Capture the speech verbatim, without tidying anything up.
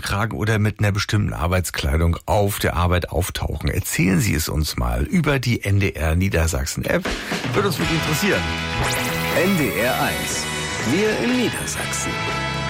tragen oder mit einer bestimmten Arbeitskleidung auf der Arbeit auftauchen. Erzählen Sie es uns mal über die N D R Niedersachsen App. Würde uns wirklich interessieren. N D R eins. Wir in Niedersachsen.